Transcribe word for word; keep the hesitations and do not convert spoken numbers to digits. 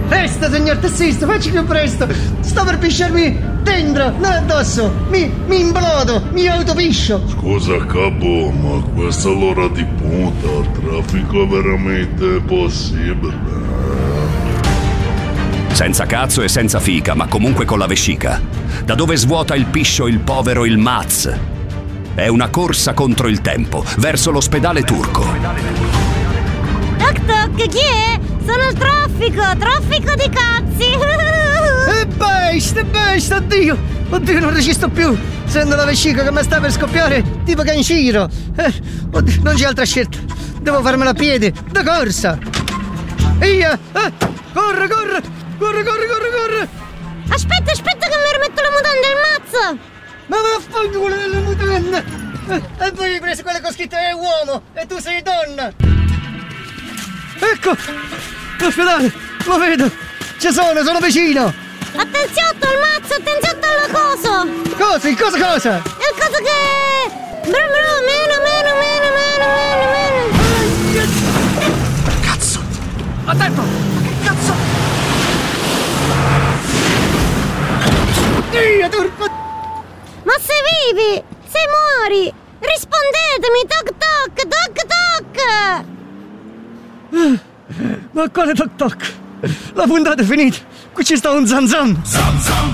Presto, signor tassista, facci più presto. Sto per pisciarmi dentro, non addosso. Mi, mi implodo, mi autopiscio. Scusa capo, ma questa è l'ora di punta, il traffico è veramente possibile. Senza cazzo e senza fica, ma comunque con la vescica. Da dove svuota il piscio il povero il Maz? È una corsa contro il tempo, verso l'ospedale turco. Toc toc, chi è? Sono il traffico, traffico di cazzi. E basta, e basta, oddio. Oddio, non resisto più. Sento la vescica che mi sta per scoppiare, tipo Kenshiro. Eh, oddio, non c'è altra scelta. Devo farmela a piedi, da corsa. Via, eh, corre, corre. Corre, corre, corre, corre! Aspetta, aspetta che mi rimetto le mutande al mazzo! Ma vaffanculo delle mutande! E voi hai preso quelle con scritto è uomo e tu sei donna! Ecco! L'ospedale! Lo vedo! Ci sono, sono vicino! Attenzione al mazzo, attenzione alla cosa! Cosa? Il cosa cosa? Il cosa che... Bro, bro, meno, meno, meno, meno, meno, meno! Cazzo! Attento! Che cazzo? Oddio, turco! Ma sei vivi? Se muori! Rispondetemi, toc toc, toc toc! Ma quale toc toc? La puntata è finita! Qui ci sta un zam zam! Zam zam!